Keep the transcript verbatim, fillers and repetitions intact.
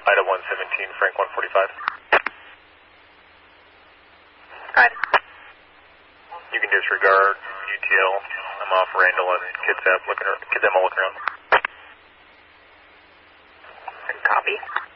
Ida one seventeen, Frank one forty-five. Go ahead. You can disregard U T L. I'm off Randall and Kitsap looking, Kitsap looking around. Copy.